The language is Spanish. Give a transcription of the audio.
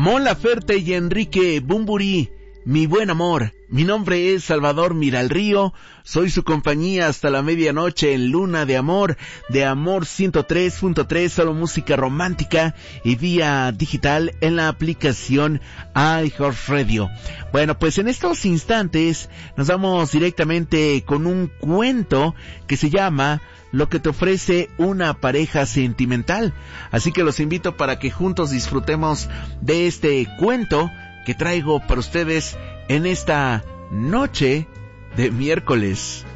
Mon Laferte y Enrique Bunbury, mi buen amor. Mi nombre es Salvador Miralrío, soy su compañía hasta la medianoche en Luna de Amor 103.3, solo música romántica y vía digital en la aplicación iHeartRadio. Bueno, pues en estos instantes nos vamos directamente con un cuento que se llama Lo que te ofrece una pareja sentimental. Así que los invito para que juntos disfrutemos de este cuento que traigo para ustedes en esta noche de miércoles.